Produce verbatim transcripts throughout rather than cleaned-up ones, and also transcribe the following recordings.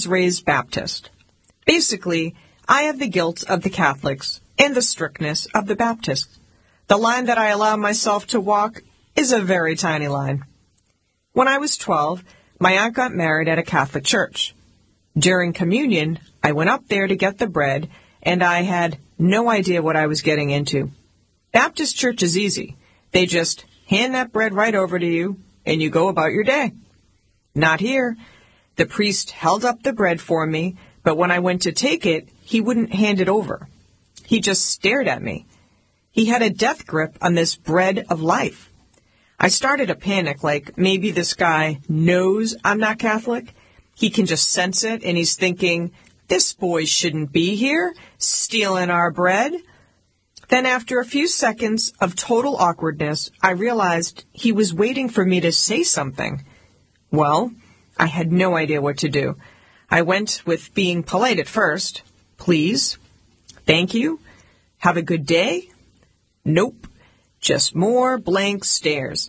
was raised Baptist. Basically, I have the guilt of the Catholics and the strictness of the Baptists. The line that I allow myself to walk is a very tiny line. When I was twelve, my aunt got married at a Catholic church. During communion, I went up there to get the bread, and I had no idea what I was getting into. Baptist church is easy. They just hand that bread right over to you, and you go about your day. Not here. The priest held up the bread for me, but when I went to take it, he wouldn't hand it over. He just stared at me. He had a death grip on this bread of life. I started to panic, like maybe this guy knows I'm not Catholic. He can just sense it, and he's thinking, this boy shouldn't be here, stealing our bread. Then after a few seconds of total awkwardness, I realized he was waiting for me to say something. Well, I had no idea what to do. I went with being polite at first. Please. Thank you. Have a good day. Nope. Just more blank stares.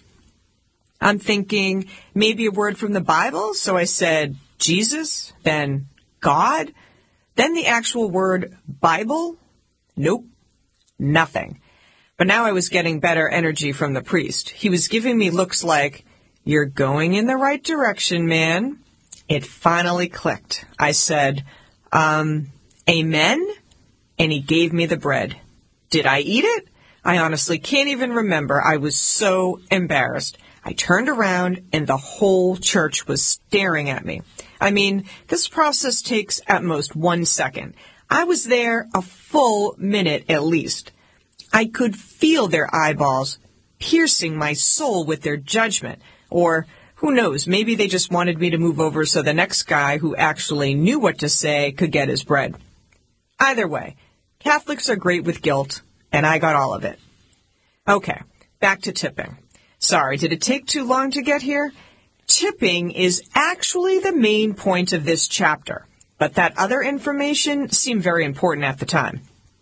I'm thinking maybe a word from the Bible, so I said Jesus, then God, then the actual word Bible. Nope. Nothing. But now I was getting better energy from the priest. He was giving me looks like, you're going in the right direction, man. It finally clicked. I said, um, amen? And he gave me the bread. Did I eat it? I honestly can't even remember. I was so embarrassed. I turned around and the whole church was staring at me. I mean, this process takes at most one second. I was there a full minute at least. I could feel their eyeballs piercing my soul with their judgment. Or, who knows, maybe they just wanted me to move over so the next guy who actually knew what to say could get his bread. Either way, Catholics are great with guilt, and I got all of it. Okay, back to tipping. Sorry, did it take too long to get here? Tipping is actually the main point of this chapter, but that other information seemed very important at the time.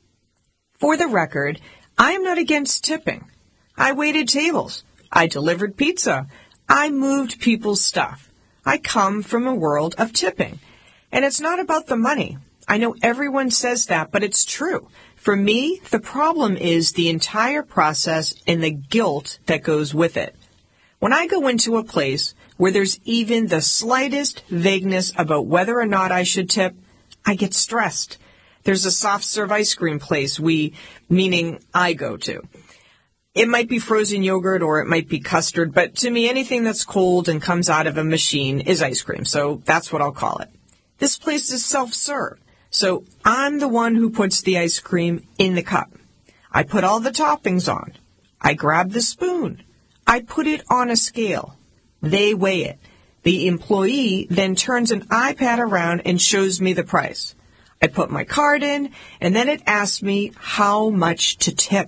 For the record, I am not against tipping. I waited tables. I delivered pizza. I moved people's stuff. I come from a world of tipping. And it's not about the money. I know everyone says that, but it's true. For me, the problem is the entire process and the guilt that goes with it. When I go into a place where there's even the slightest vagueness about whether or not I should tip, I get stressed. There's a soft serve ice cream place we, meaning I go to. It might be frozen yogurt or it might be custard, but to me anything that's cold and comes out of a machine is ice cream, so that's what I'll call it. This place is self-serve, so I'm the one who puts the ice cream in the cup. I put all the toppings on. I grab the spoon. I put it on a scale. They weigh it. The employee then turns an iPad around and shows me the price. I put my card in, and then it asks me how much to tip.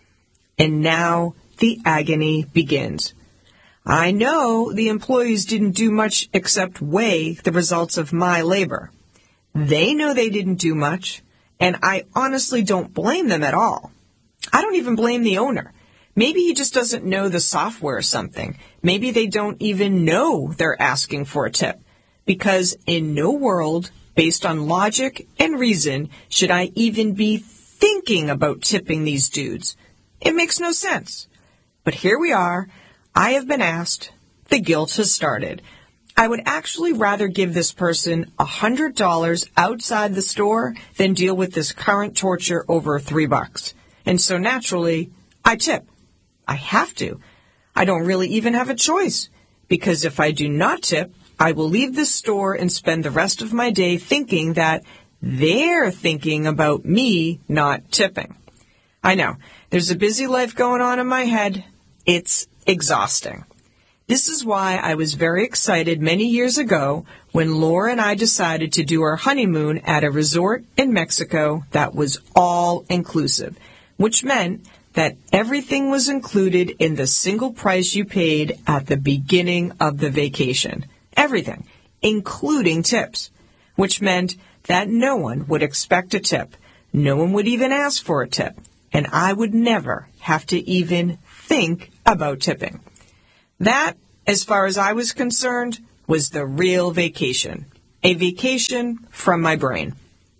And now the agony begins. I know the employees didn't do much except weigh the results of my labor. They know they didn't do much, and I honestly don't blame them at all. I don't even blame the owner. Maybe he just doesn't know the software or something. Maybe they don't even know they're asking for a tip. Because in no world, based on logic and reason, should I even be thinking about tipping these dudes. It makes no sense. But here we are. I have been asked. The guilt has started. I would actually rather give this person one hundred dollars outside the store than deal with this current torture over three bucks. And so naturally, I tip. I have to. I don't really even have a choice. Because if I do not tip, I will leave the store and spend the rest of my day thinking that they're thinking about me not tipping. I know. There's a busy life going on in my head. It's exhausting. This is why I was very excited many years ago when Laura and I decided to do our honeymoon at a resort in Mexico that was all-inclusive, which meant that everything was included in the single price you paid at the beginning of the vacation. Everything, including tips, which meant that no one would expect a tip. No one would even ask for a tip. And I would never have to even think about tipping. That, as far as I was concerned, was the real vacation. A vacation from my brain.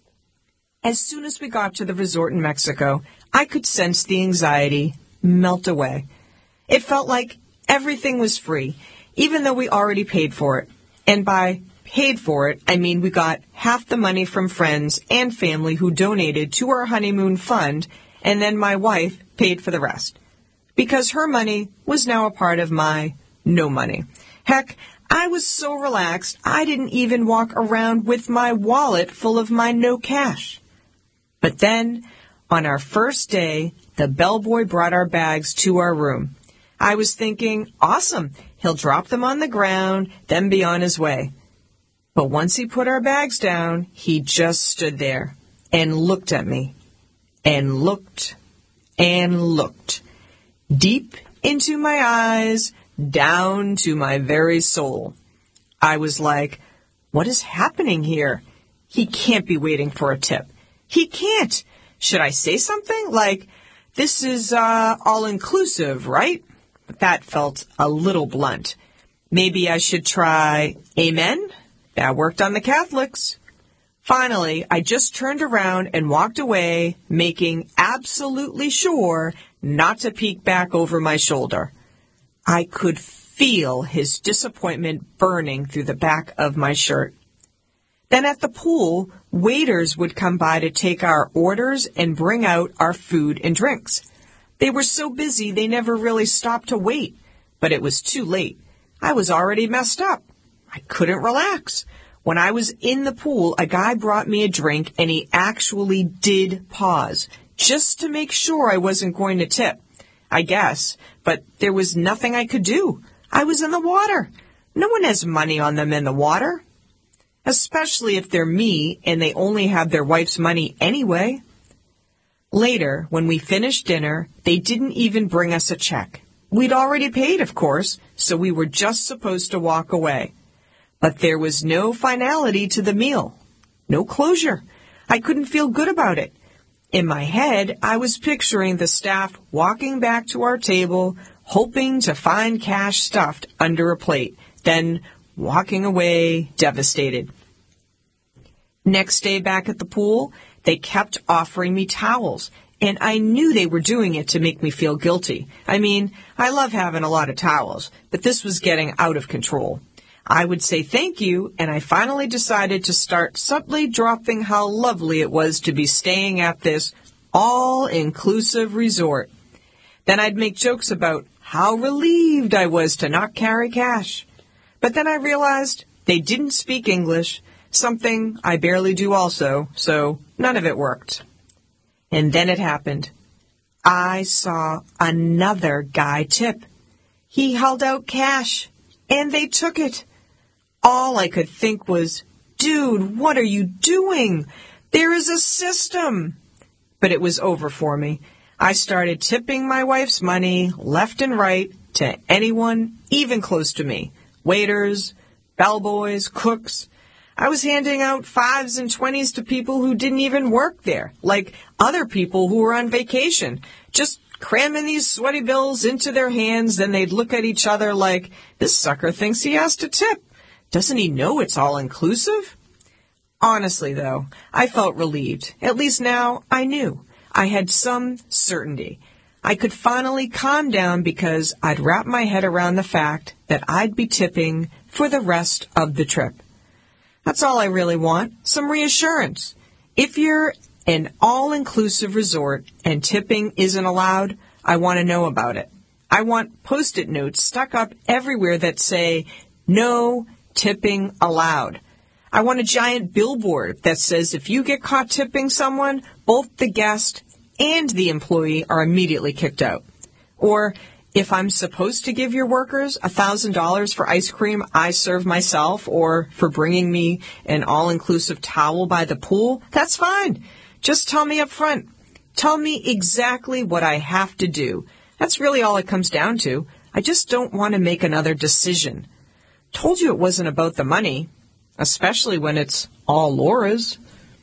As soon as we got to the resort in Mexico, I could sense the anxiety melt away. It felt like everything was free, even though we already paid for it. And by paid for it, I mean we got half the money from friends and family who donated to our honeymoon fund, and then my wife paid for the rest. Because her money was now a part of my no money. Heck, I was so relaxed, I didn't even walk around with my wallet full of my no cash. But then, on our first day, the bellboy brought our bags to our room. I was thinking, awesome, he'll drop them on the ground, then be on his way. But once he put our bags down, he just stood there and looked at me, and looked, and looked, deep into my eyes, down to my very soul. I was like, what is happening here? He can't be waiting for a tip. He can't. Should I say something like, this is uh, all-inclusive, right? That felt a little blunt. Maybe I should try amen? That worked on the Catholics. Finally, I just turned around and walked away, making absolutely sure not to peek back over my shoulder. I could feel his disappointment burning through the back of my shirt. Then at the pool, waiters would come by to take our orders and bring out our food and drinks. They were so busy they never really stopped to wait, but it was too late. I was already messed up. I couldn't relax. When I was in the pool, a guy brought me a drink and he actually did pause, just to make sure I wasn't going to tip. I guess, but there was nothing I could do. I was in the water. No one has money on them in the water. Especially if they're me and they only have their wife's money anyway. Later, when we finished dinner, they didn't even bring us a check. We'd already paid, of course, so we were just supposed to walk away. But there was no finality to the meal. No closure. I couldn't feel good about it. In my head, I was picturing the staff walking back to our table, hoping to find cash stuffed under a plate, then walking away devastated. Next day back at the pool, they kept offering me towels, and I knew they were doing it to make me feel guilty. I mean, I love having a lot of towels, but this was getting out of control. I would say thank you, and I finally decided to start subtly dropping how lovely it was to be staying at this all-inclusive resort. Then I'd make jokes about how relieved I was to not carry cash. But then I realized they didn't speak English, something I barely do also, so none of it worked. And then it happened. I saw another guy tip. He held out cash, and they took it. All I could think was, dude, what are you doing? There is a system. But it was over for me. I started tipping my wife's money left and right to anyone even close to me. Waiters, bellboys, cooks. I was handing out fives and twenties to people who didn't even work there, like other people who were on vacation, just cramming these sweaty bills into their hands. Then they'd look at each other like, this sucker thinks he has to tip. Doesn't he know it's all inclusive? Honestly, though, I felt relieved. At least now I knew. I had some certainty. I could finally calm down because I'd wrap my head around the fact that I'd be tipping for the rest of the trip. That's all I really want, some reassurance. If you're an all-inclusive resort and tipping isn't allowed, I want to know about it. I want Post-it notes stuck up everywhere that say, no tipping allowed. I want a giant billboard that says if you get caught tipping someone, both the guest and the employee are immediately kicked out. Or if I'm supposed to give your workers one thousand dollars for ice cream I serve myself or for bringing me an all-inclusive towel by the pool, that's fine. Just tell me up front. Tell me exactly what I have to do. That's really all it comes down to. I just don't want to make another decision. Told you it wasn't about the money, especially when it's all Laura's.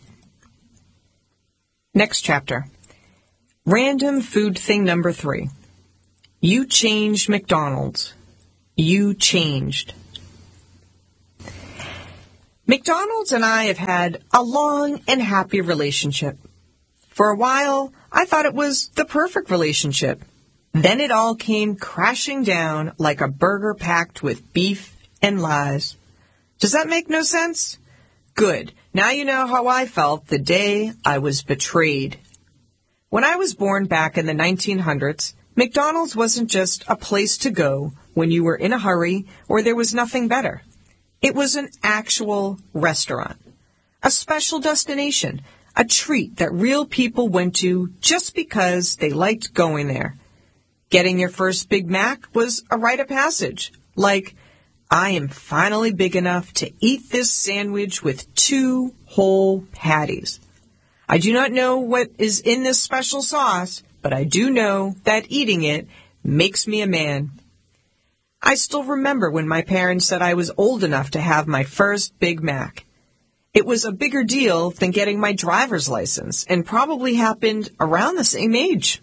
Next chapter. Random food thing number three. You changed McDonald's. You changed. McDonald's and I have had a long and happy relationship. For a while, I thought it was the perfect relationship. Then it all came crashing down like a burger packed with beef and lies. Does that make no sense? Good. Now you know how I felt the day I was betrayed. When I was born back in the nineteen hundreds, McDonald's wasn't just a place to go when you were in a hurry or there was nothing better. It was an actual restaurant, a special destination, a treat that real people went to just because they liked going there. Getting your first Big Mac was a rite of passage, like, I am finally big enough to eat this sandwich with two whole patties. I do not know what is in this special sauce, but I do know that eating it makes me a man. I still remember when my parents said I was old enough to have my first Big Mac. It was a bigger deal than getting my driver's license and probably happened around the same age.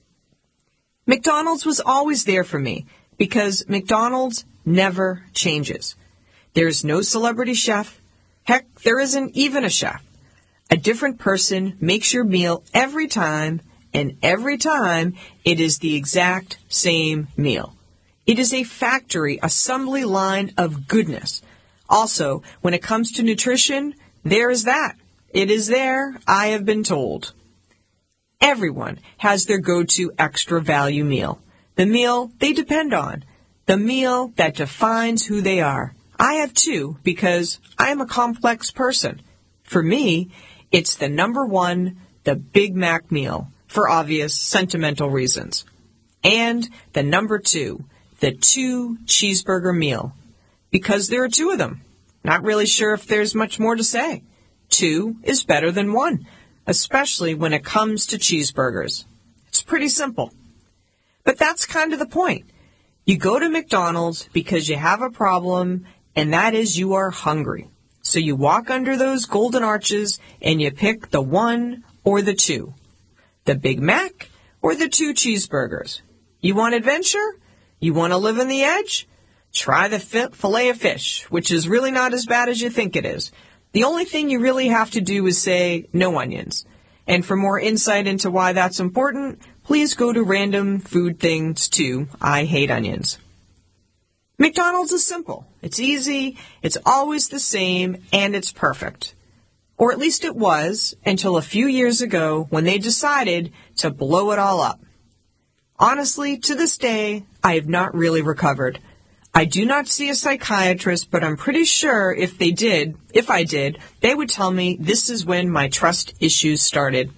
McDonald's was always there for me because McDonald's never changes. There's no celebrity chef. Heck, there isn't even a chef. A different person makes your meal every time, and every time it is the exact same meal. It is a factory assembly line of goodness. Also, when it comes to nutrition, there is that. It is there, I have been told. Everyone has their go-to extra value meal. The meal they depend on. The meal that defines who they are. I have two because I am a complex person. For me, it's the number one, the Big Mac meal, for obvious sentimental reasons. And the number two, the two cheeseburger meal, because there are two of them. Not really sure if there's much more to say. Two is better than one, especially when it comes to cheeseburgers. It's pretty simple. But that's kind of the point. You go to McDonald's because you have a problem, and that is you are hungry. So you walk under those golden arches and you pick the one or the two. The Big Mac or the two cheeseburgers. You want adventure? You want to live on the edge? Try the filet of fish, which is really not as bad as you think it is. The only thing you really have to do is say no onions. And for more insight into why that's important, please go to Random Food Things two, I Hate Onions. McDonald's is simple. It's easy, it's always the same, and it's perfect. Or at least it was until a few years ago when they decided to blow it all up. Honestly, to this day, I have not really recovered. I do not see a psychiatrist, but I'm pretty sure if they did, if I did, they would tell me this is when my trust issues started.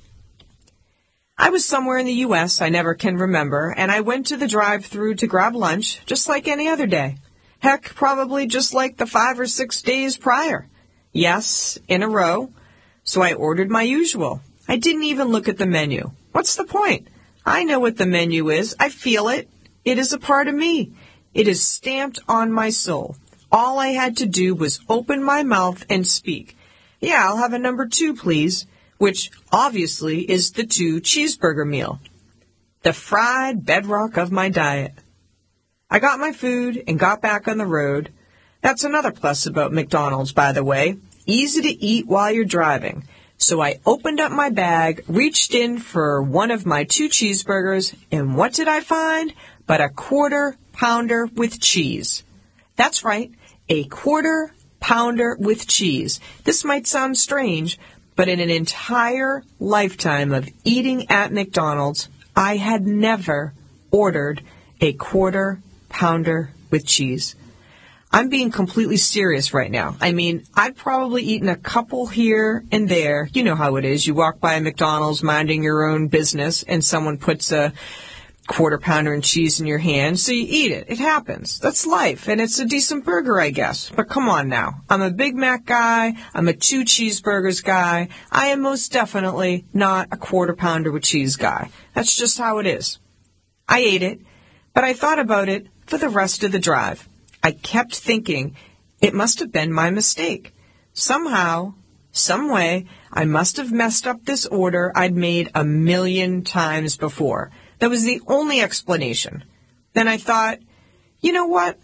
I was somewhere in the U S I never can remember, and I went to the drive-thru to grab lunch, just like any other day. Heck, probably just like the five or six days prior. Yes, in a row. So I ordered my usual. I didn't even look at the menu. What's the point? I know what the menu is. I feel it. It is a part of me. It is stamped on my soul. All I had to do was open my mouth and speak. Yeah, I'll have a number two, please. Which obviously is the two cheeseburger meal. The fried bedrock of my diet. I got my food and got back on the road. That's another plus about McDonald's, by the way. Easy to eat while you're driving. So I opened up my bag, reached in for one of my two cheeseburgers, and what did I find? But a quarter pounder with cheese. That's right, a quarter pounder with cheese. This might sound strange, but in an entire lifetime of eating at McDonald's, I had never ordered a quarter pounder with cheese. I'm being completely serious right now. I mean, I've probably eaten a couple here and there. You know how it is. You walk by a McDonald's minding your own business, and someone puts a quarter pounder and cheese in your hand, so you eat it. It happens. That's life, and it's a decent burger, I guess. But come on now. I'm a Big Mac guy. I'm a two cheeseburgers guy. I am most definitely not a quarter pounder with cheese guy. That's just how it is. I ate it, but I thought about it for the rest of the drive. I kept thinking it must have been my mistake. Somehow, some way, I must have messed up this order I'd made a million times before. That was the only explanation. Then I thought, you know what?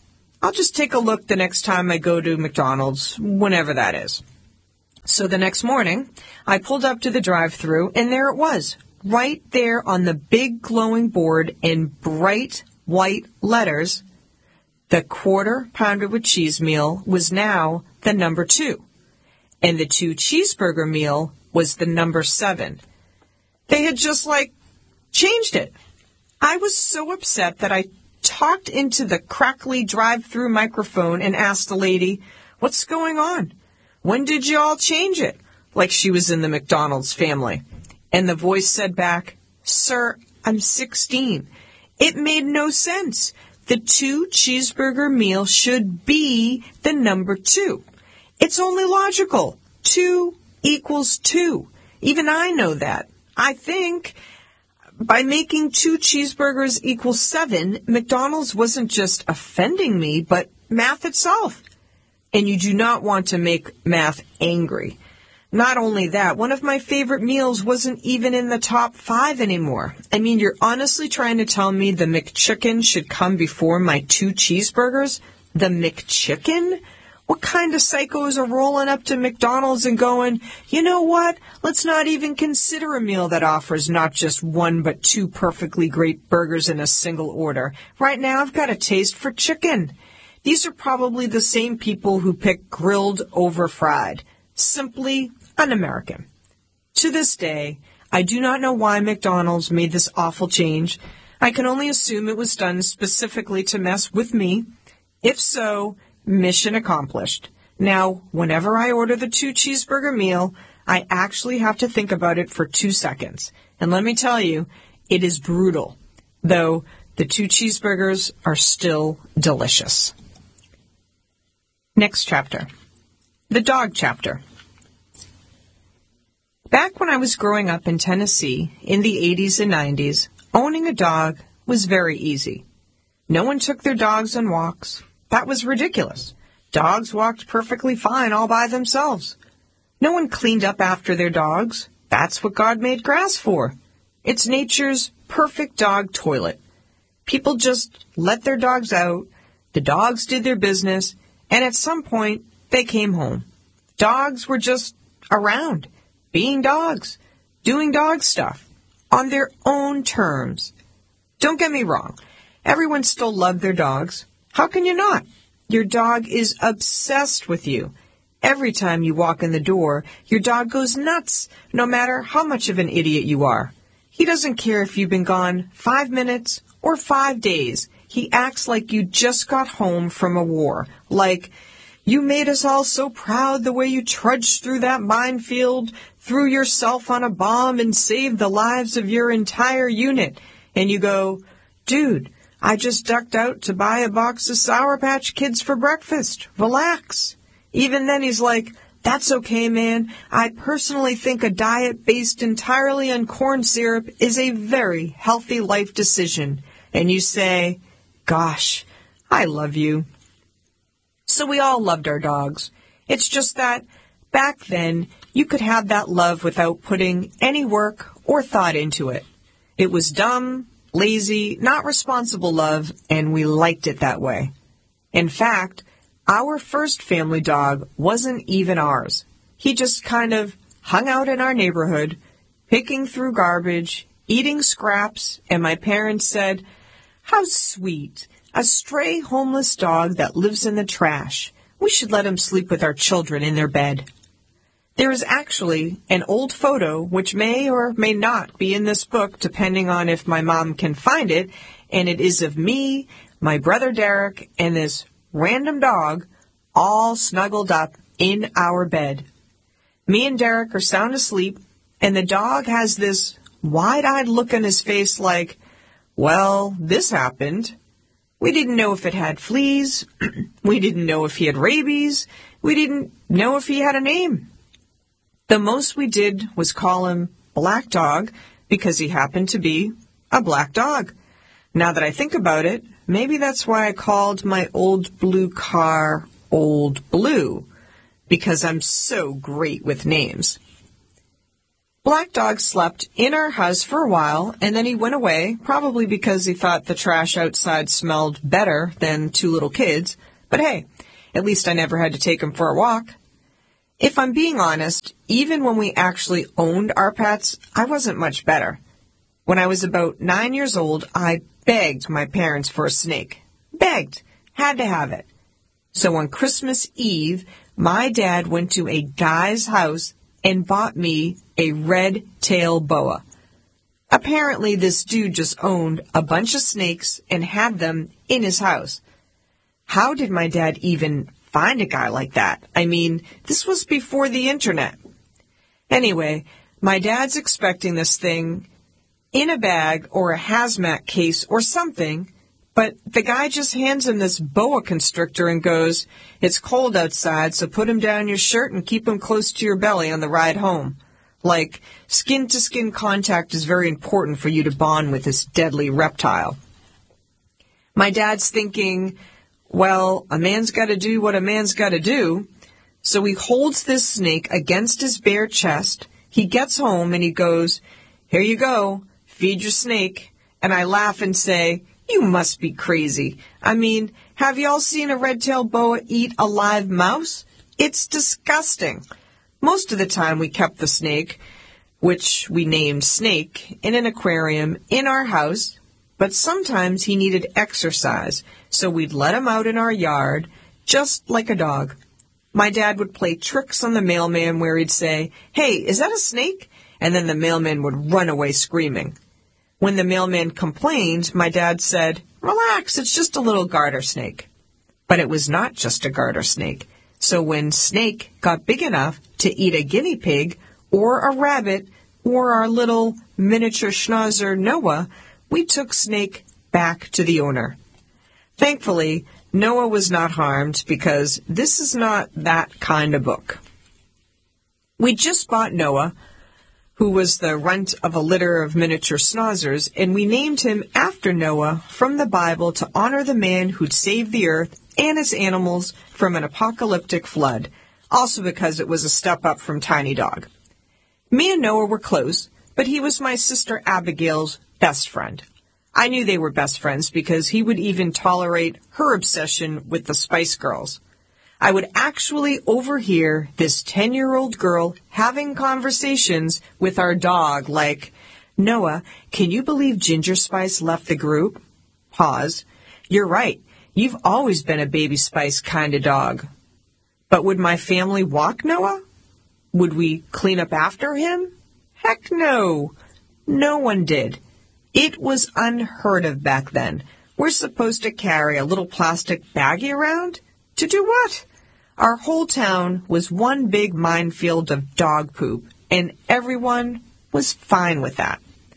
I'll just take a look the next time I go to McDonald's, whenever that is. So the next morning, I pulled up to the drive-thru, and there it was, right there on the big glowing board in bright white letters. The quarter pounder with cheese meal was now the number two, and the two cheeseburger meal was the number seven. They had just, like, changed it. I was so upset that I talked into the crackly drive-thru microphone and asked the lady, "What's going on? When did you all change it?" Like she was in the McDonald's family. And the voice said back, "Sir, I'm sixteen. It made no sense. The two cheeseburger meal should be the number two. It's only logical. Two equals two. Even I know that. I think by making two cheeseburgers equal seven, McDonald's wasn't just offending me, but math itself. And you do not want to make math angry. Not only that, one of my favorite meals wasn't even in the top five anymore. I mean, you're honestly trying to tell me the McChicken should come before my two cheeseburgers? The McChicken? What kind of psychos are rolling up to McDonald's and going, "You know what? Let's not even consider a meal that offers not just one but two perfectly great burgers in a single order. Right now I've got a taste for chicken." These are probably the same people who pick grilled over fried. Simply un-American. To this day, I do not know why McDonald's made this awful change. I can only assume it was done specifically to mess with me. If so, mission accomplished. Now, whenever I order the two cheeseburger meal, I actually have to think about it for two seconds. And let me tell you, it is brutal. Though the two cheeseburgers are still delicious. Next chapter. The dog chapter. Back when I was growing up in Tennessee in the eighties and nineties, owning a dog was very easy. No one took their dogs on walks. That was ridiculous. Dogs walked perfectly fine all by themselves. No one cleaned up after their dogs. That's what God made grass for. It's nature's perfect dog toilet. People just let their dogs out, the dogs did their business, and at some point, they came home. Dogs were just around, being dogs, doing dog stuff, on their own terms. Don't get me wrong, everyone still loved their dogs. How can you not? Your dog is obsessed with you. Every time you walk in the door, your dog goes nuts, no matter how much of an idiot you are. He doesn't care if you've been gone five minutes or five days. He acts like you just got home from a war, like, "You made us all so proud the way you trudged through that minefield, threw yourself on a bomb, and saved the lives of your entire unit." And you go, "Dude, I just ducked out to buy a box of Sour Patch Kids for breakfast. Relax." Even then he's like, "That's okay, man. I personally think a diet based entirely on corn syrup is a very healthy life decision." And you say, "Gosh, I love you." So we all loved our dogs. It's just that back then you could have that love without putting any work or thought into it. It was dumb, lazy, not responsible love, and we liked it that way. In fact, our first family dog wasn't even ours. He just kind of hung out in our neighborhood, picking through garbage, eating scraps, and my parents said, "How sweet. A stray homeless dog that lives in the trash. We should let him sleep with our children in their bed." There is actually an old photo, which may or may not be in this book, depending on if my mom can find it, and it is of me, my brother Derek, and this random dog all snuggled up in our bed. Me and Derek are sound asleep, and the dog has this wide-eyed look on his face like, "Well, this happened." We didn't know if it had fleas. We didn't know if he had rabies. We didn't know if he had a name. The most we did was call him Black Dog because he happened to be a black dog. Now that I think about it, maybe that's why I called my old blue car Old Blue, because I'm so great with names. Black Dog slept in our house for a while, and then he went away, probably because he thought the trash outside smelled better than two little kids. But hey, at least I never had to take him for a walk. If I'm being honest, even when we actually owned our pets, I wasn't much better. When I was about nine years old, I begged my parents for a snake. Begged. Had to have it. So on Christmas Eve, my dad went to a guy's house and bought me a red-tail boa. Apparently, this dude just owned a bunch of snakes and had them in his house. How did my dad even find a guy like that? I mean, this was before the internet. Anyway, my dad's expecting this thing in a bag or a hazmat case or something, but the guy just hands him this boa constrictor and goes, "It's cold outside, so put him down your shirt and keep him close to your belly on the ride home." Like, skin-to-skin contact is very important for you to bond with this deadly reptile. My dad's thinking, well, a man's got to do what a man's got to do. So he holds this snake against his bare chest. He gets home and he goes, "Here you go, feed your snake." And I laugh and say, "You must be crazy. I mean, have y'all seen a red-tailed boa eat a live mouse? It's disgusting." Most of the time we kept the snake, which we named Snake, in an aquarium in our house, but sometimes he needed exercise, so we'd let him out in our yard, just like a dog. My dad would play tricks on the mailman where he'd say, "Hey, is that a snake?" And then the mailman would run away screaming. When the mailman complained, my dad said, "Relax, it's just a little garter snake." But it was not just a garter snake. So when Snake got big enough to eat a guinea pig or a rabbit or our little miniature schnauzer Noah, we took Snake back to the owner. Thankfully, Noah was not harmed because this is not that kind of book. We just bought Noah, who was the runt of a litter of miniature schnauzers, and we named him after Noah from the Bible to honor the man who'd saved the earth and its animals from an apocalyptic flood, also because it was a step up from Tiny Dog. Me and Noah were close, but he was my sister Abigail's best friend. I knew they were best friends because he would even tolerate her obsession with the Spice Girls. I would actually overhear this ten-year-old girl having conversations with our dog like, "Noah, can you believe Ginger Spice left the group?" Pause. "You're right. You've always been a Baby Spice kind of dog." But would my family walk Noah? Would we clean up after him? Heck no. No one did. It was unheard of back then. We're supposed to carry a little plastic baggie around? To do what? Our whole town was one big minefield of dog poop, and everyone was fine with that.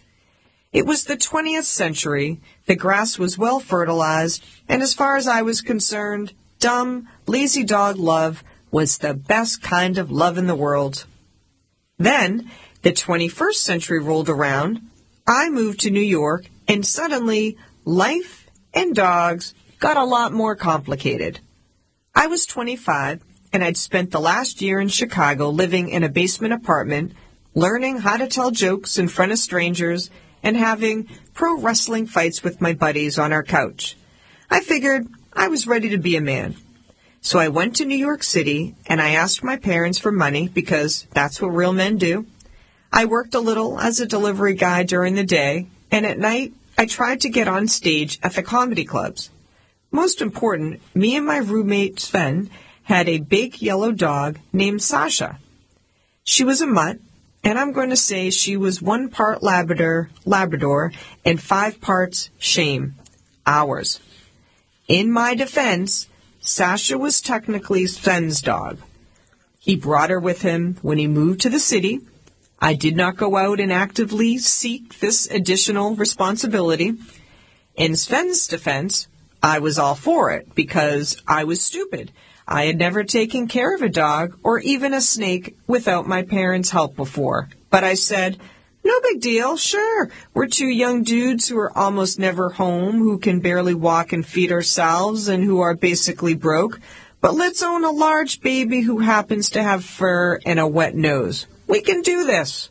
It was the twentieth century, the grass was well fertilized, and as far as I was concerned, dumb, lazy dog love was the best kind of love in the world. Then, the twenty-first century rolled around, I moved to New York, and suddenly, life and dogs got a lot more complicated. I was twenty-five, and I'd spent the last year in Chicago living in a basement apartment, learning how to tell jokes in front of strangers, and having pro wrestling fights with my buddies on our couch. I figured I was ready to be a man. So I went to New York City, and I asked my parents for money because that's what real men do. I worked a little as a delivery guy during the day, and at night I tried to get on stage at the comedy clubs. Most important, me and my roommate Sven had a big yellow dog named Sasha. She was a mutt, and I'm going to say she was one part Labrador, Labrador and five parts shame, ours. In my defense, Sasha was technically Sven's dog. He brought her with him when he moved to the city. I did not go out and actively seek this additional responsibility. In Sven's defense, I was all for it because I was stupid. I had never taken care of a dog or even a snake without my parents' help before. But I said, no big deal, sure. We're two young dudes who are almost never home, who can barely walk and feed ourselves, and who are basically broke. But let's own a large baby who happens to have fur and a wet nose. We can do this.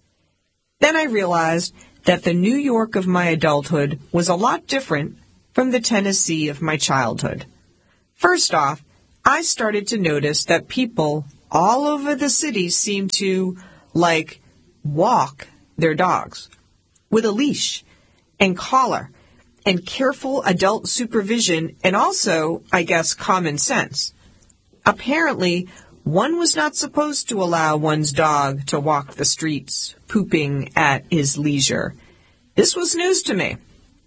Then I realized that the New York of my adulthood was a lot different from the Tennessee of my childhood. First off, I started to notice that people all over the city seemed to, like, walk their dogs with a leash and collar and careful adult supervision and also, I guess, common sense. Apparently, one was not supposed to allow one's dog to walk the streets, pooping at his leisure. This was news to me.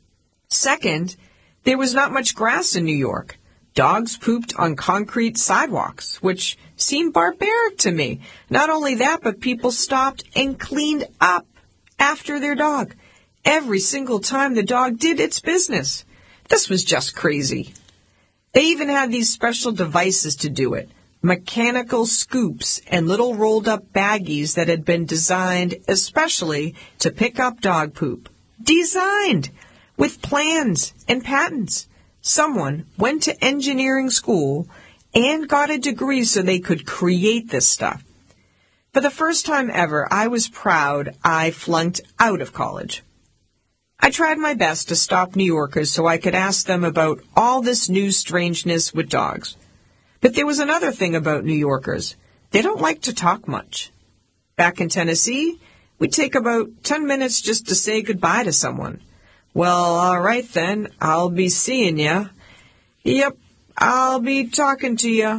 Second, there was not much grass in New York. Dogs pooped on concrete sidewalks, which seemed barbaric to me. Not only that, but people stopped and cleaned up after their dog every single time the dog did its business. This was just crazy. They even had these special devices to do it, mechanical scoops and little rolled-up baggies that had been designed especially to pick up dog poop. Designed! With plans and patents. Someone went to engineering school and got a degree so they could create this stuff. For the first time ever, I was proud I flunked out of college. I tried my best to stop New Yorkers so I could ask them about all this new strangeness with dogs. But there was another thing about New Yorkers. They don't like to talk much. Back in Tennessee, we'd take about ten minutes just to say goodbye to someone. Well, all right then, I'll be seeing ya. Yep, I'll be talking to ya.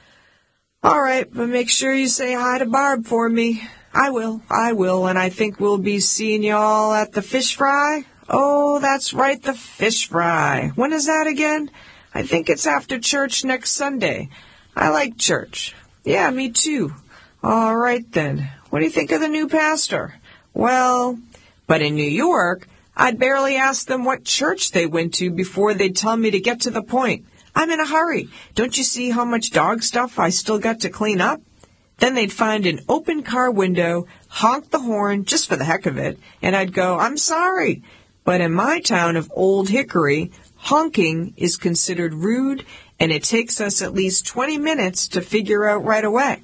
All right, but make sure you say hi to Barb for me. I will, I will, and I think we'll be seeing you all at the fish fry. Oh, that's right, the fish fry. When is that again? I think it's after church next Sunday. I like church. Yeah, me too. All right then. What do you think of the new pastor? Well, but in New York, I'd barely ask them what church they went to before they'd tell me to get to the point. I'm in a hurry. Don't you see how much dog stuff I still got to clean up? Then they'd find an open car window, honk the horn just for the heck of it, and I'd go, I'm sorry. But in my town of Old Hickory, honking is considered rude, and it takes us at least twenty minutes to figure out right away.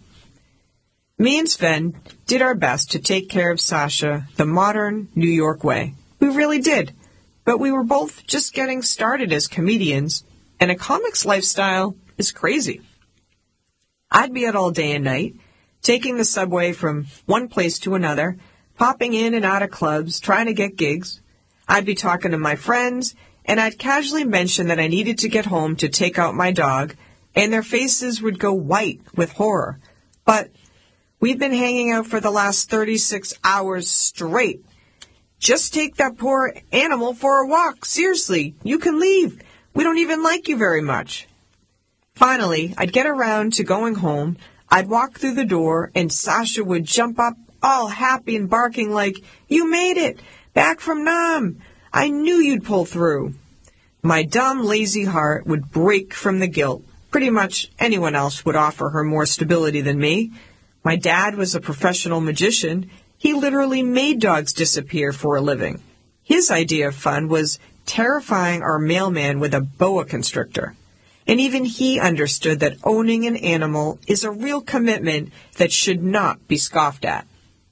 Me and Sven did our best to take care of Sasha the modern New York way. We really did. But we were both just getting started as comedians, and a comic's lifestyle is crazy. I'd be out all day and night, taking the subway from one place to another, popping in and out of clubs, trying to get gigs. I'd be talking to my friends, and I'd casually mention that I needed to get home to take out my dog, and their faces would go white with horror. But we've been hanging out for the last thirty-six hours straight. Just take that poor animal for a walk. Seriously, you can leave. We don't even like you very much. Finally, I'd get around to going home. I'd walk through the door, and Sasha would jump up all happy and barking like, you made it! Back from Nam! I knew you'd pull through. My dumb, lazy heart would break from the guilt. Pretty much anyone else would offer her more stability than me. My dad was a professional magician. He literally made dogs disappear for a living. His idea of fun was terrifying our mailman with a boa constrictor. And even he understood that owning an animal is a real commitment that should not be scoffed at.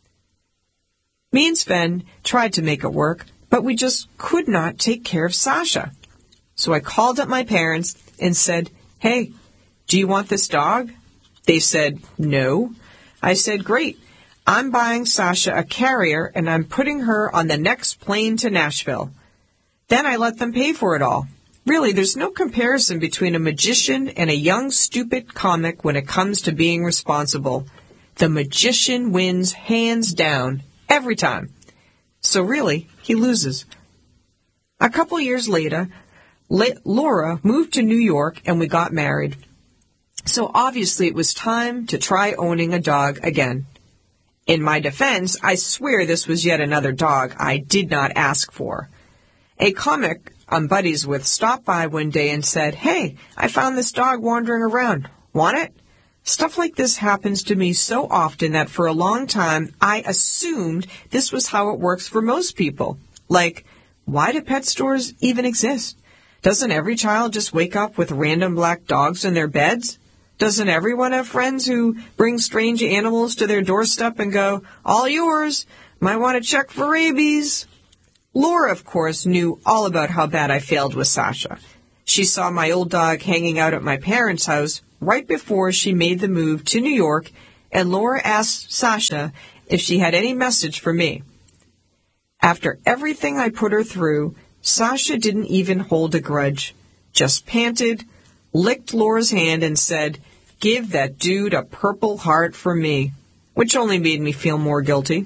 Me and Sven tried to make it work, but we just could not take care of Sasha. So I called up my parents and said, hey, do you want this dog? They said, no. I said, great. I'm buying Sasha a carrier, and I'm putting her on the next plane to Nashville. Then I let them pay for it all. Really, there's no comparison between a magician and a young, stupid comic when it comes to being responsible. The magician wins hands down every time. So really, he loses. A couple years later, Laura moved to New York and we got married. So obviously it was time to try owning a dog again. In my defense, I swear this was yet another dog I did not ask for. A comic I'm buddies with stopped by one day and said, hey, I found this dog wandering around. Want it? Stuff like this happens to me so often that for a long time I assumed this was how it works for most people. Like, why do pet stores even exist? Doesn't every child just wake up with random black dogs in their beds? Doesn't everyone have friends who bring strange animals to their doorstep and go, all yours, might want to check for rabies? Laura, of course, knew all about how bad I failed with Sasha. She saw my old dog hanging out at my parents' house right before she made the move to New York, and Laura asked Sasha if she had any message for me. After everything I put her through, Sasha didn't even hold a grudge, just panted, licked Laura's hand, and said, "Give that dude a purple heart for me," which only made me feel more guilty.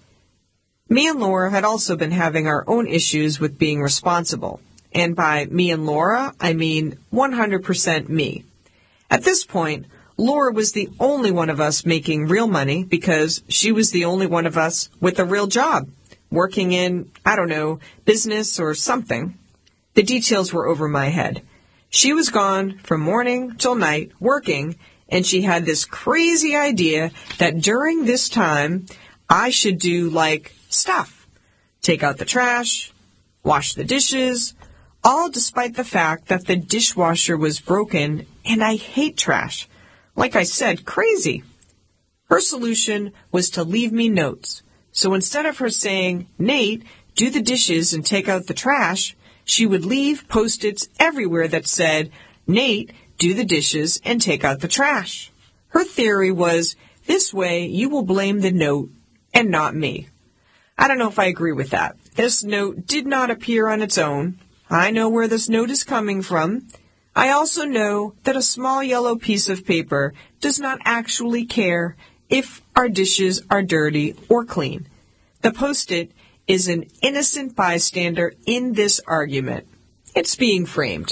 Me and Laura had also been having our own issues with being responsible. And by me and Laura, I mean one hundred percent me. At this point, Laura was the only one of us making real money because she was the only one of us with a real job, working in, I don't know, business or something. The details were over my head. She was gone from morning till night working, and she had this crazy idea that during this time, I should do, like, stuff. Take out the trash, wash the dishes, all despite the fact that the dishwasher was broken, and I hate trash. Like I said, crazy. Her solution was to leave me notes. So instead of her saying, "Nate, do the dishes and take out the trash," she would leave Post-its everywhere that said, "Nate, do the dishes and take out the trash." Her theory was, this way you will blame the note and not me. I don't know if I agree with that. This note did not appear on its own. I know where this note is coming from. I also know that a small yellow piece of paper does not actually care if our dishes are dirty or clean. The Post-it is an innocent bystander in this argument. It's being framed.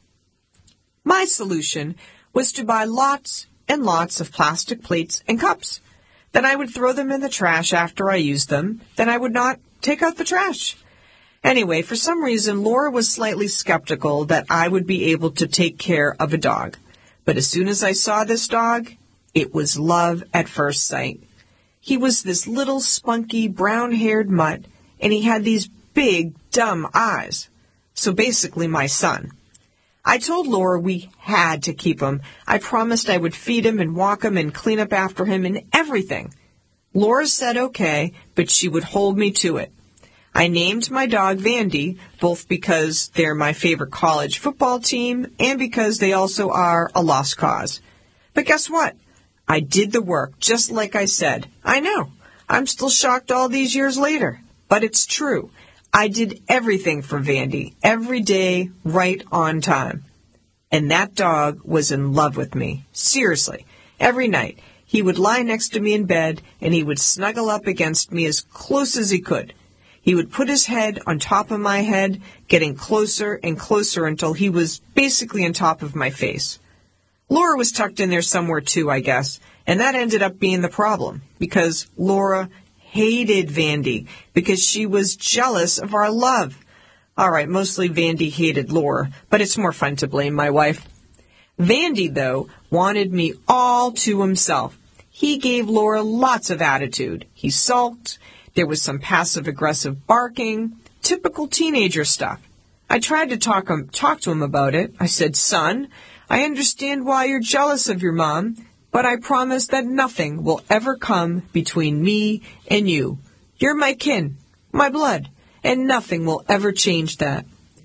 My solution was to buy lots and lots of plastic plates and cups. Then I would throw them in the trash after I used them. Then I would not take out the trash. Anyway, for some reason, Laura was slightly skeptical that I would be able to take care of a dog. But as soon as I saw this dog, it was love at first sight. He was this little spunky brown-haired mutt, and he had these big, dumb eyes. So basically my son. I told Laura we had to keep him. I promised I would feed him and walk him and clean up after him and everything. Laura said okay, but she would hold me to it. I named my dog Vandy, both because they're my favorite college football team and because they also are a lost cause. But guess what? I did the work, just like I said. I know. I'm still shocked all these years later. But it's true. I did everything for Vandy, every day, right on time. And that dog was in love with me. Seriously. Every night, he would lie next to me in bed, and he would snuggle up against me as close as he could. He would put his head on top of my head, getting closer and closer until he was basically on top of my face. Laura was tucked in there somewhere too, I guess, and that ended up being the problem, because Laura hated Vandy, because she was jealous of our love. All right, mostly Vandy hated Laura, but it's more fun to blame my wife. Vandy, though, wanted me all to himself. He gave Laura lots of attitude. He sulked. There was some passive-aggressive barking, typical teenager stuff. I tried to talk, him, talk to him about it. I said, "Son, I understand why you're jealous of your mom, but I promise that nothing will ever come between me and you. You're my kin, my blood, and nothing will ever change that."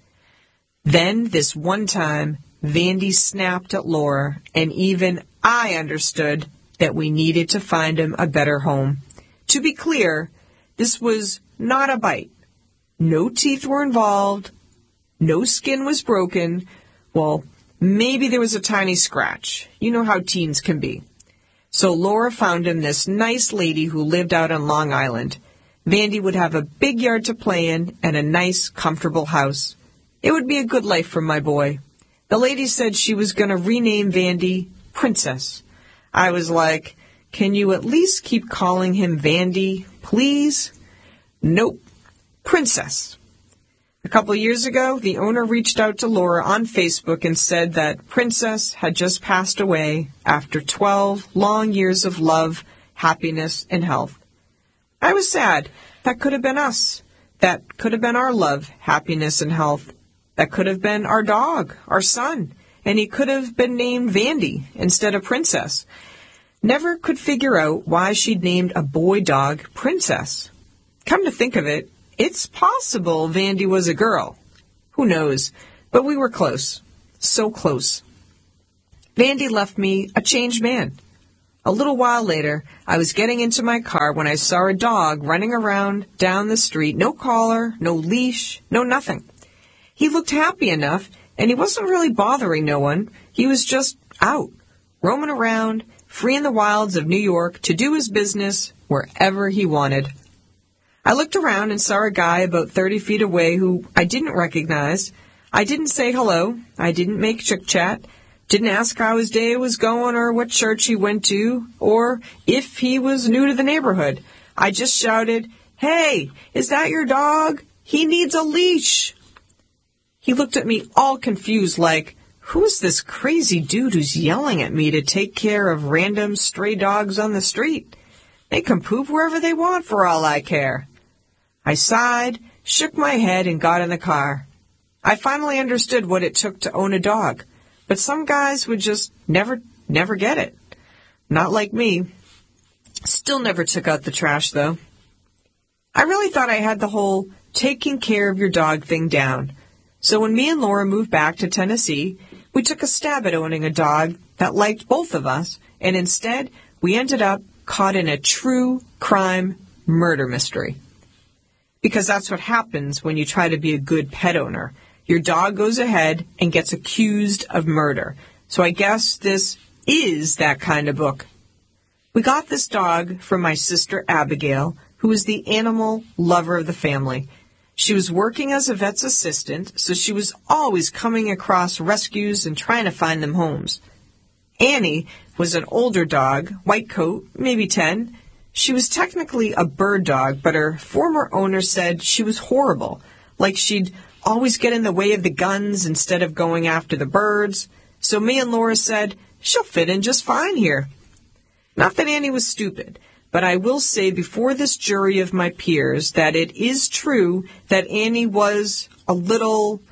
Then, this one time, Vandy snapped at Laura, and even I understood that we needed to find him a better home. To be clear, this was not a bite. No teeth were involved. No skin was broken. Well, maybe there was a tiny scratch. You know how teens can be. So Laura found him this nice lady who lived out on Long Island. Vandy would have a big yard to play in and a nice, comfortable house. It would be a good life for my boy. The lady said she was going to rename Vandy Princess. I was like, "Can you at least keep calling him Vandy, please?" Nope. Princess. A couple years ago, the owner reached out to Laura on Facebook and said that Princess had just passed away after twelve long years of love, happiness, and health. I was sad. That could have been us. That could have been our love, happiness, and health. That could have been our dog, our son, and he could have been named Vandy instead of Princess. Never could figure out why she'd named a boy dog Princess. Come to think of it, it's possible Vandy was a girl. Who knows? But we were close. so close. Vandy left me a changed man. A little while later, I was getting into my car when I saw a dog running around down the street, no collar, no leash, no nothing. He looked happy enough, and he wasn't really bothering no one. He was just out, roaming around, free in the wilds of New York to do his business wherever he wanted. I looked around and saw a guy about thirty feet away who I didn't recognize. I didn't say hello. I didn't make chit-chat. Didn't ask how his day was going or what church he went to or if he was new to the neighborhood. I just shouted, "Hey, is that your dog? He needs a leash." He looked at me all confused like, who's this crazy dude who's yelling at me to take care of random stray dogs on the street? They can poop wherever they want for all I care. I sighed, shook my head, and got in the car. I finally understood what it took to own a dog. But some guys would just never, never get it. Not like me. Still never took out the trash, though. I really thought I had the whole taking care of your dog thing down. So when me and Laura moved back to Tennessee, we took a stab at owning a dog that liked both of us, and instead we ended up caught in a true crime murder mystery. Because that's what happens when you try to be a good pet owner. Your dog goes ahead and gets accused of murder. So I guess this is that kind of book. We got this dog from my sister Abigail, who is the animal lover of the family. She was working as a vet's assistant, so she was always coming across rescues and trying to find them homes. Annie was an older dog, white coat, maybe ten. She was technically a bird dog, but her former owner said she was horrible, like she'd always get in the way of the guns instead of going after the birds. So me and Laura said, she'll fit in just fine here. Not that Annie was stupid, but I will say before this jury of my peers that it is true that Annie was a little,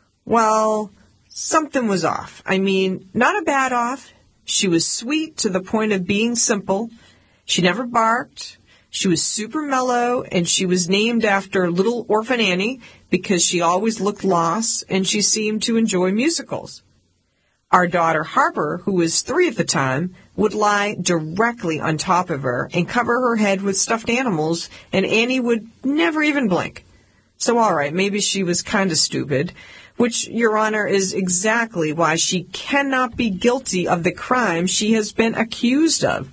well, something was off. I mean, not a bad off. She was sweet to the point of being simple. She never barked. She was super mellow, and she was named after Little Orphan Annie because she always looked lost, and she seemed to enjoy musicals. Our daughter Harper, who was three at the time, would lie directly on top of her and cover her head with stuffed animals, and Annie would never even blink. So all right, maybe she was kind of stupid, which, Your Honor, is exactly why she cannot be guilty of the crime she has been accused of.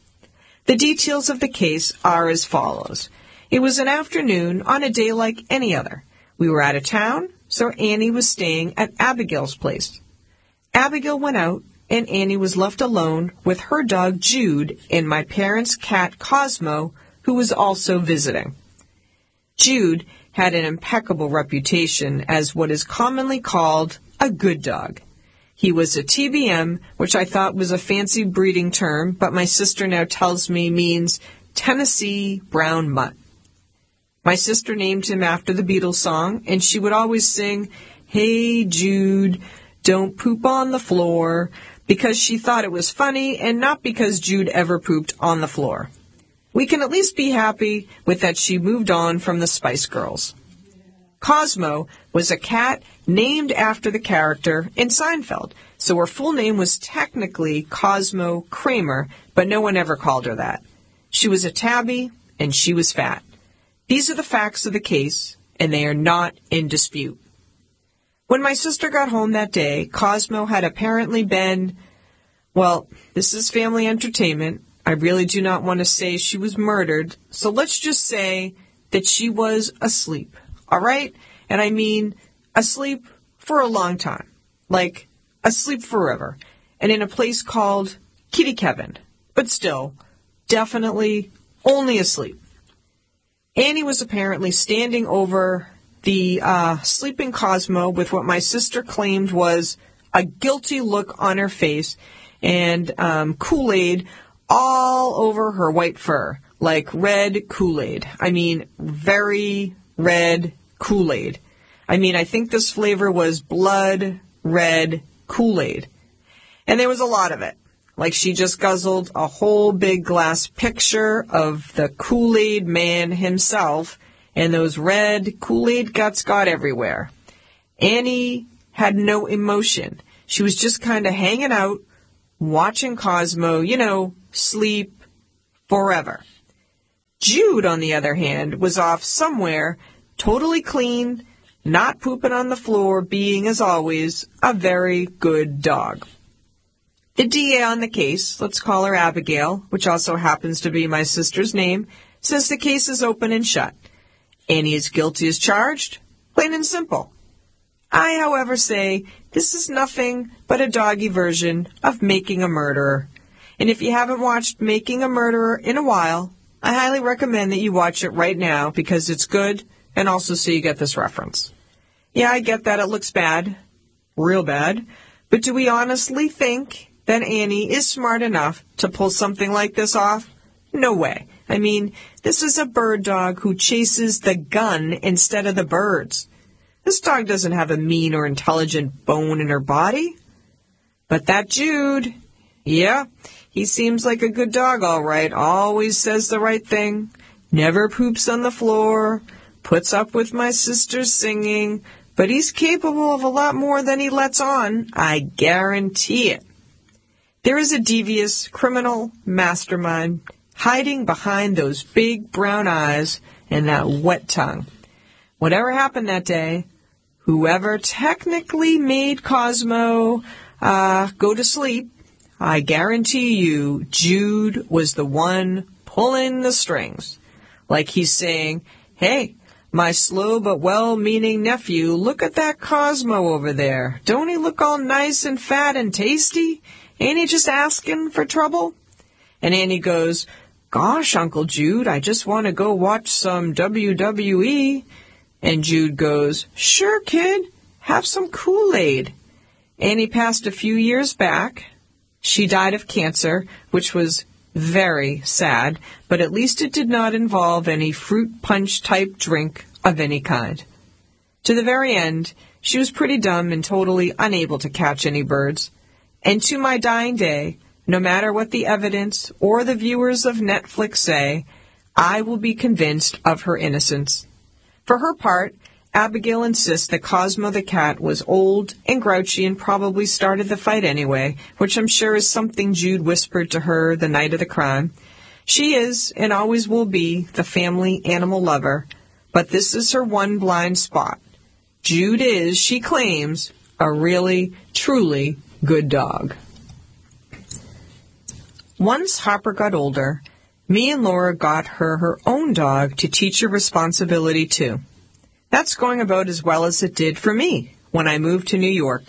The details of the case are as follows. It was an afternoon on a day like any other. We were out of town, so Annie was staying at Abigail's place. Abigail went out, and Annie was left alone with her dog Jude and my parents' cat Cosmo, who was also visiting. Jude had an impeccable reputation as what is commonly called a good dog. He was a T B M, which I thought was a fancy breeding term, but my sister now tells me means Tennessee Brown Mutt. My sister named him after the Beatles song, and she would always sing, "Hey Jude, don't poop on the floor," because she thought it was funny and not because Jude ever pooped on the floor. We can at least be happy with that she moved on from the Spice Girls. Cosmo was a cat named after the character in Seinfeld, so her full name was technically Cosmo Kramer, but no one ever called her that. She was a tabby, and she was fat. These are the facts of the case, and they are not in dispute. When my sister got home that day, Cosmo had apparently been, well, this is family entertainment. I really do not want to say she was murdered, so let's just say that she was asleep. All right? And I mean asleep for a long time. Like, asleep forever. And in a place called Kitty Kevin. But still, definitely only asleep. Annie was apparently standing over the uh, sleeping Cosmo with what my sister claimed was a guilty look on her face and um, Kool-Aid all over her white fur. Like red Kool-Aid. I mean, very red Kool-Aid. I mean, I think this flavor was blood red Kool-Aid. And there was a lot of it. Like she just guzzled a whole big glass picture of the Kool-Aid man himself, and those red Kool-Aid guts got everywhere. Annie had no emotion. She was just kind of hanging out, watching Cosmo, you know, sleep forever. Jude, on the other hand, was off somewhere, totally clean, not pooping on the floor, being, as always, a very good dog. The D A on the case, let's call her Abigail, which also happens to be my sister's name, says the case is open and shut. Annie is guilty as charged, plain and simple. I, however, say this is nothing but a doggy version of Making a Murderer. And if you haven't watched Making a Murderer in a while, I highly recommend that you watch it right now because it's good and also so you get this reference. Yeah, I get that it looks bad, real bad, but do we honestly think that Annie is smart enough to pull something like this off? No way. I mean, this is a bird dog who chases the gun instead of the birds. This dog doesn't have a mean or intelligent bone in her body. But that Jude, yeah, he seems like a good dog, all right. Always says the right thing, never poops on the floor, puts up with my sister's singing, but he's capable of a lot more than he lets on, I guarantee it. There is a devious criminal mastermind hiding behind those big brown eyes and that wet tongue. Whatever happened that day, whoever technically made Cosmo uh, go to sleep, I guarantee you Jude was the one pulling the strings. Like he's saying, hey, my slow but well-meaning nephew, look at that Cosmo over there. Don't he look all nice and fat and tasty? Ain't he just asking for trouble? And Annie goes, gosh, Uncle Jude, I just want to go watch some W W E. And Jude goes, sure, kid, have some Kool-Aid. Annie passed a few years back. She died of cancer, which was very sad, but at least it did not involve any fruit punch type drink of any kind. To the very end, she was pretty dumb and totally unable to catch any birds. And to my dying day, no matter what the evidence or the viewers of Netflix say, I will be convinced of her innocence. For her part, Abigail insists that Cosmo the cat was old and grouchy and probably started the fight anyway, which I'm sure is something Jude whispered to her the night of the crime. She is, and always will be, the family animal lover, but this is her one blind spot. Jude is, she claims, a really, truly good dog. Once Harper got older, me and Laura got her her own dog to teach her responsibility to. That's going about as well as it did for me when I moved to New York.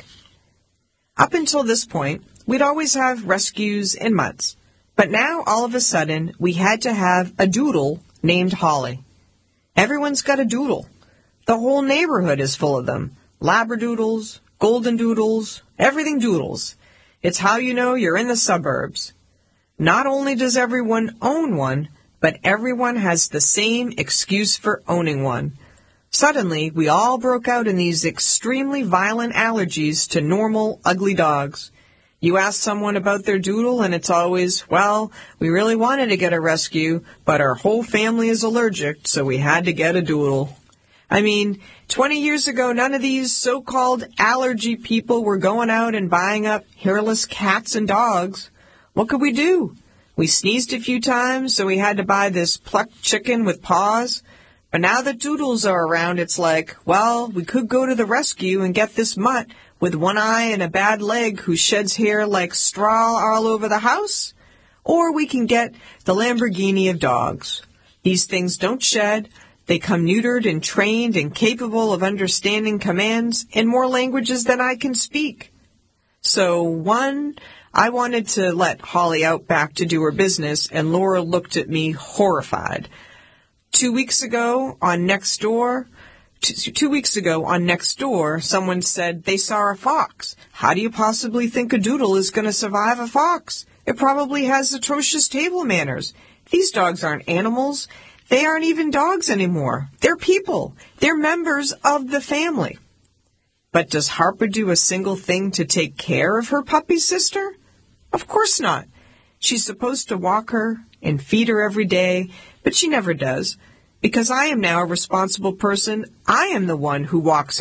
Up until this point, we'd always have rescues and mutts, but now all of a sudden we had to have a doodle named Holly. Everyone's got a doodle. The whole neighborhood is full of them. Labradoodles, golden doodles, everything doodles. It's how you know you're in the suburbs. Not only does everyone own one, but everyone has the same excuse for owning one. Suddenly, we all broke out in these extremely violent allergies to normal, ugly dogs. You ask someone about their doodle, and it's always, well, we really wanted to get a rescue, but our whole family is allergic, so we had to get a doodle. I mean, twenty years ago, none of these so-called allergy people were going out and buying up hairless cats and dogs. What could we do? We sneezed a few times, so we had to buy this plucked chicken with paws. But now that doodles are around, it's like, well, we could go to the rescue and get this mutt with one eye and a bad leg who sheds hair like straw all over the house. Or we can get the Lamborghini of dogs. These things don't shed. They come neutered and trained and capable of understanding commands in more languages than I can speak. So, one, I wanted to let Holly out back to do her business, and Laura looked at me horrified. Two weeks ago on Nextdoor, two, two weeks ago on Nextdoor, someone said they saw a fox. How do you possibly think a doodle is going to survive a fox? It probably has atrocious table manners. These dogs aren't animals. They aren't even dogs anymore. They're people. They're members of the family. But does Harper do a single thing to take care of her puppy sister? Of course not. She's supposed to walk her and feed her every day, but she never does. Because I am now a responsible person, I am the one who walks her.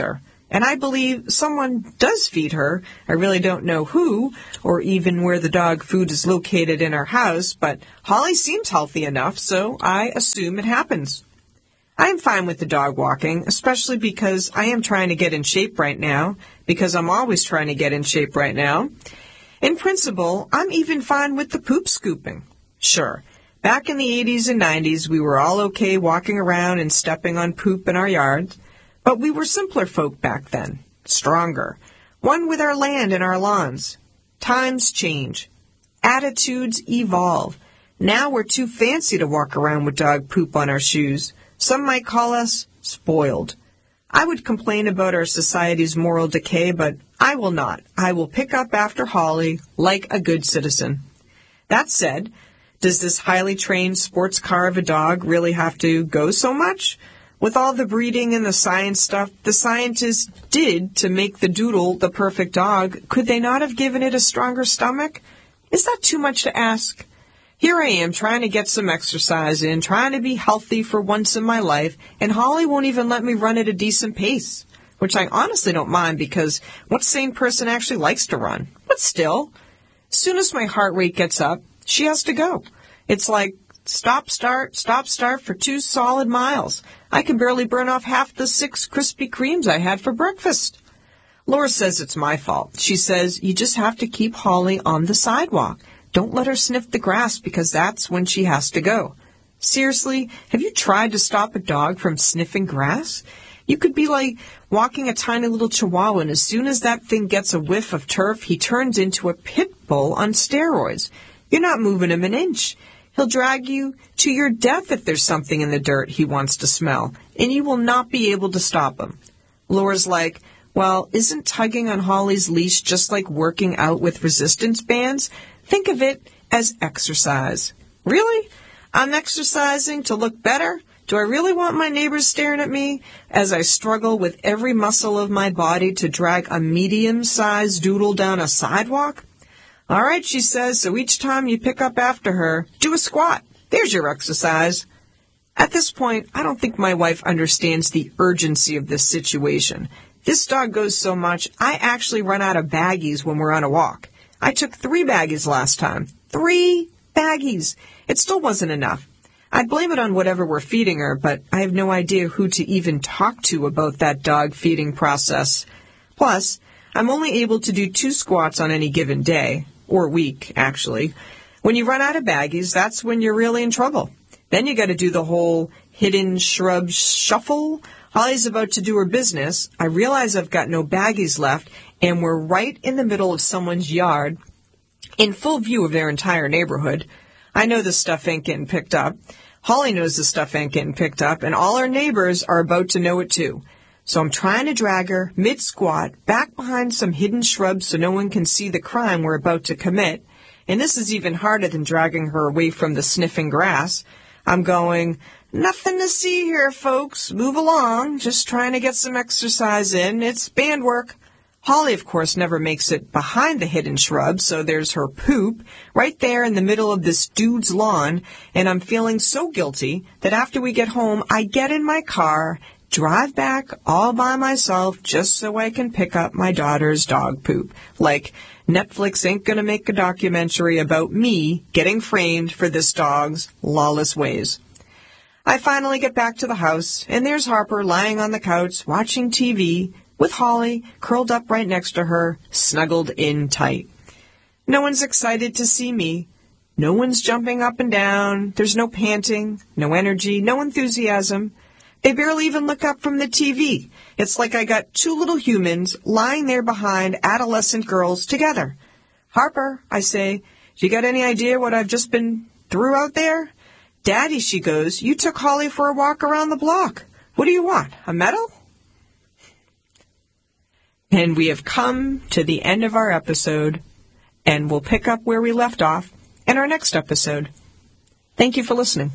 And I believe someone does feed her. I really don't know who, or even where the dog food is located in our house, but Holly seems healthy enough, so I assume it happens. I am fine with the dog walking, especially because I am trying to get in shape right now, because I'm always trying to get in shape right now. In principle, I'm even fine with the poop scooping. Sure, back in the eighties and nineties, we were all okay walking around and stepping on poop in our yards, but we were simpler folk back then, stronger, one with our land and our lawns. Times change. Attitudes evolve. Now we're too fancy to walk around with dog poop on our shoes. Some might call us spoiled. I would complain about our society's moral decay, but I will not. I will pick up after Holly like a good citizen. That said, does this highly trained sports car of a dog really have to go so much? With all the breeding and the science stuff the scientists did to make the doodle the perfect dog, could they not have given it a stronger stomach? Is that too much to ask? Here I am trying to get some exercise in, trying to be healthy for once in my life, and Holly won't even let me run at a decent pace, which I honestly don't mind because what sane person actually likes to run? But still, as soon as my heart rate gets up, she has to go. It's like stop, start, stop, start for two solid miles. I can barely burn off half the six Krispy Kremes I had for breakfast. Laura says it's my fault. She says you just have to keep Holly on the sidewalk. Don't let her sniff the grass because that's when she has to go. Seriously, have you tried to stop a dog from sniffing grass? You could be like walking a tiny little chihuahua, and as soon as that thing gets a whiff of turf, he turns into a pit bull on steroids. You're not moving him an inch. He'll drag you to your death if there's something in the dirt he wants to smell, and you will not be able to stop him. Laura's like, well, isn't tugging on Holly's leash just like working out with resistance bands? Think of it as exercise. Really? I'm exercising to look better? Do I really want my neighbors staring at me as I struggle with every muscle of my body to drag a medium-sized doodle down a sidewalk? All right, she says, so each time you pick up after her, do a squat. There's your exercise. At this point, I don't think my wife understands the urgency of this situation. This dog goes so much, I actually run out of baggies when we're on a walk. I took three baggies last time. Three baggies. It still wasn't enough. I'd blame it on whatever we're feeding her, but I have no idea who to even talk to about that dog feeding process. Plus, I'm only able to do two squats on any given day, or week, actually. When you run out of baggies, that's when you're really in trouble. Then you got to do the whole hidden shrub shuffle. Holly's about to do her business. I realize I've got no baggies left, and we're right in the middle of someone's yard, in full view of their entire neighborhood. I know this stuff ain't getting picked up. Holly knows this stuff ain't getting picked up, and all our neighbors are about to know it too. So I'm trying to drag her, mid-squat, back behind some hidden shrubs so no one can see the crime we're about to commit. And this is even harder than dragging her away from the sniffing grass. I'm going, nothing to see here, folks. Move along. Just trying to get some exercise in. It's band work. Holly, of course, never makes it behind the hidden shrubs, so there's her poop right there in the middle of this dude's lawn, and I'm feeling so guilty that after we get home, I get in my car, drive back all by myself just so I can pick up my daughter's dog poop. Like, Netflix ain't gonna make a documentary about me getting framed for this dog's lawless ways. I finally get back to the house, and there's Harper lying on the couch watching T V, with Holly curled up right next to her, snuggled in tight. No one's excited to see me. No one's jumping up and down. There's no panting, no energy, no enthusiasm. They barely even look up from the T V. It's like I got two little humans lying there behind adolescent girls together. Harper, I say, you got any idea what I've just been through out there? Daddy, she goes, you took Holly for a walk around the block. What do you want, a medal? And we have come to the end of our episode, and we'll pick up where we left off in our next episode. Thank you for listening.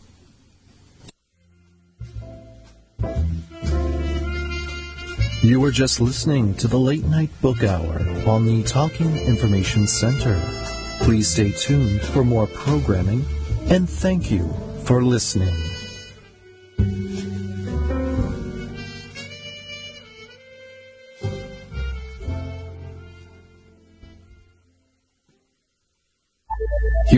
You were just listening to the Late Night Book Hour on the Talking Information Center. Please stay tuned for more programming, and thank you for listening.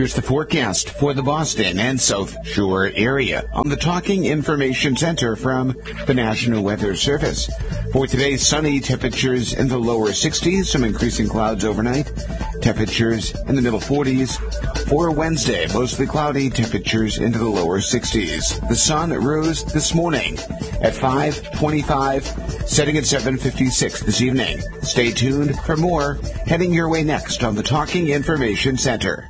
Here's the forecast for the Boston and South Shore area on the Talking Information Center from the National Weather Service. For today, sunny, temperatures in the lower sixties, some increasing clouds overnight, temperatures in the middle forties. For Wednesday, mostly cloudy, temperatures into the lower sixties. The sun rose this morning at five twenty-five, setting at seven fifty-six this evening. Stay tuned for more heading your way next on the Talking Information Center.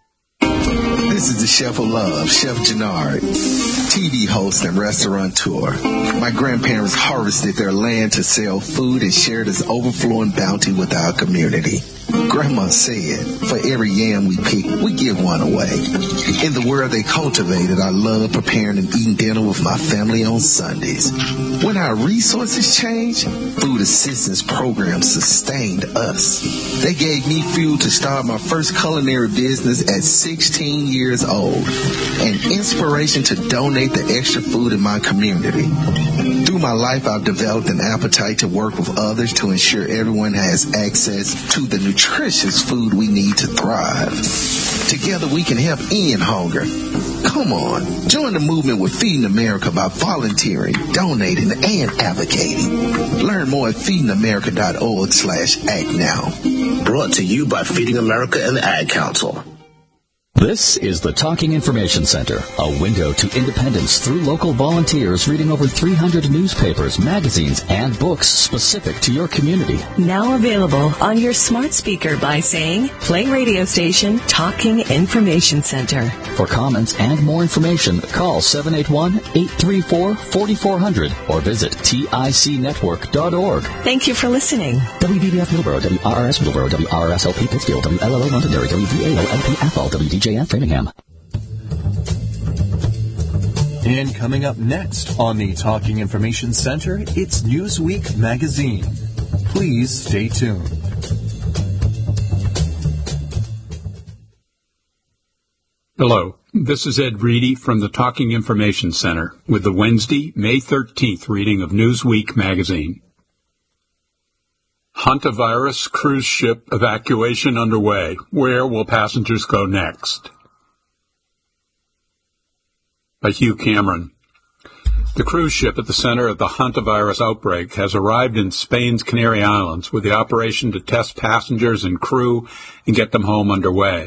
This is the Chef of Love, Chef Gennard, T V host and restaurateur. My grandparents harvested their land to sell food and share this overflowing bounty with our community. Grandma said, for every yam we pick, we give one away. In the world they cultivated, I love preparing and eating dinner with my family on Sundays. When our resources changed, food assistance programs sustained us. They gave me fuel to start my first culinary business at sixteen years old, and inspiration to donate the extra food in my community. Through my life, I've developed an appetite to work with others to ensure everyone has access to the nutritious food we need to thrive. Together we can help end hunger. Come on, join the movement with Feeding America by volunteering, donating, and advocating. Learn more at feeding america dot org slash act now. Brought to you by Feeding America and the Ad Council. This is the Talking Information Center, a window to independence through local volunteers reading over three hundred newspapers, magazines, and books specific to your community. Now available on your smart speaker by saying, play radio station Talking Information Center. For comments and more information, call seven eight one, eight three four, four four zero zero or visit tic network dot org. Thank you for listening. W B B F Middleborough, W R R S Middleborough, W R R S L P Pittsfield, W L L O Londonderry, W V A O L P Athol, W D J F Framingham. And coming up next on the Talking Information Center, it's Newsweek magazine. Please stay tuned. Hello, this is Ed Reedy from the Talking Information Center with the Wednesday, May thirteenth reading of Newsweek magazine. Hantavirus cruise ship evacuation underway. Where will passengers go next? By Hugh Cameron. The cruise ship at the center of the hantavirus outbreak has arrived in Spain's Canary Islands with the operation to test passengers and crew and get them home underway.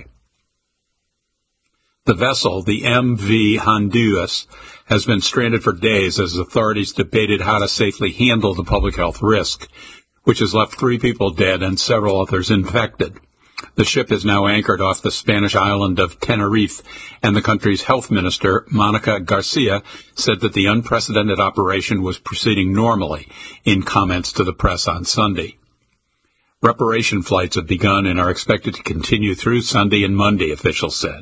The vessel, the M V Honduras, has been stranded for days as authorities debated how to safely handle the public health risk, which has left three people dead and several others infected. The ship is now anchored off the Spanish island of Tenerife, and the country's health minister, Monica Garcia, said that the unprecedented operation was proceeding normally in comments to the press on Sunday. Reparation flights have begun and are expected to continue through Sunday and Monday, officials said.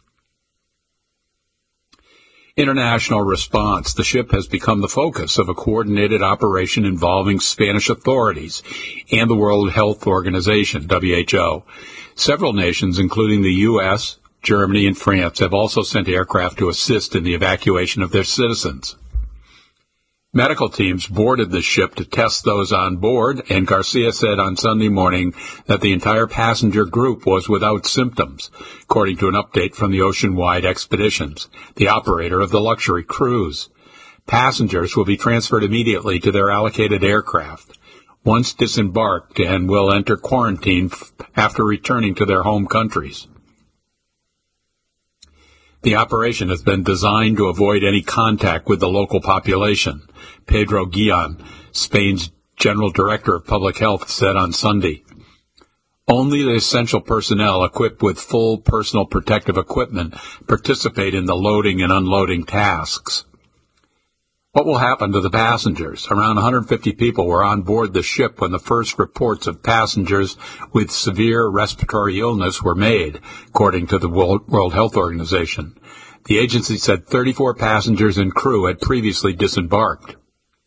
International response. The ship has become the focus of a coordinated operation involving Spanish authorities and the World Health Organization, W H O. Several nations, including the U S, Germany, and France, have also sent aircraft to assist in the evacuation of their citizens. Medical teams boarded the ship to test those on board, and Garcia said on Sunday morning that the entire passenger group was without symptoms, according to an update from the Ocean-Wide Expeditions, the operator of the luxury cruise. Passengers will be transferred immediately to their allocated aircraft once disembarked and will enter quarantine after returning to their home countries. The operation has been designed to avoid any contact with the local population, Pedro Guillen, Spain's General Director of Public Health, said on Sunday. Only the essential personnel equipped with full personal protective equipment participate in the loading and unloading tasks. What will happen to the passengers? Around one hundred fifty people were on board the ship when the first reports of passengers with severe respiratory illness were made, according to the World Health Organization. The agency said thirty-four passengers and crew had previously disembarked.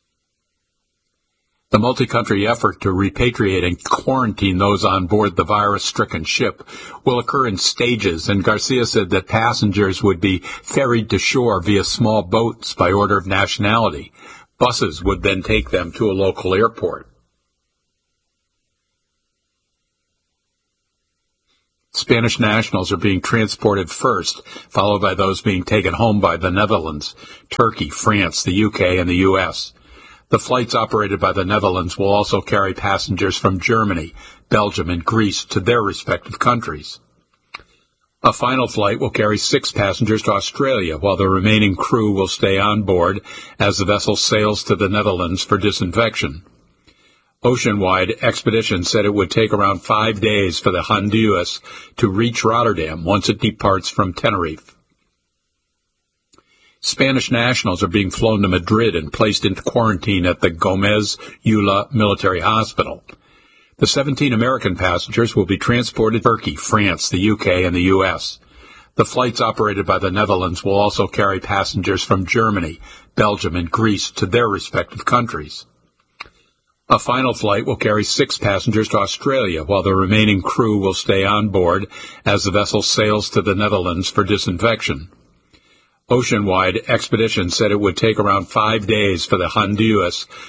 The multi-country effort to repatriate and quarantine those on board the virus-stricken ship will occur in stages, and Garcia said that passengers would be ferried to shore via small boats by order of nationality. Buses would then take them to a local airport. Spanish nationals are being transported first, followed by those being taken home by the Netherlands, Turkey, France, the U K, and the U S. The flights operated by the Netherlands will also carry passengers from Germany, Belgium, and Greece to their respective countries. A final flight will carry six passengers to Australia, while the remaining crew will stay on board as the vessel sails to the Netherlands for disinfection. Oceanwide Expedition said it would take around five days for the Honduras to reach Rotterdam once it departs from Tenerife. Spanish nationals are being flown to Madrid and placed into quarantine at the Gomez Ulloa Military Hospital. The seventeen American passengers will be transported to Turkey, France, the U K, and the U S. The flights operated by the Netherlands will also carry passengers from Germany, Belgium, and Greece to their respective countries. A final flight will carry six passengers to Australia, while the remaining crew will stay on board as the vessel sails to the Netherlands for disinfection. Oceanwide Expedition said it would take around five days for the Honduras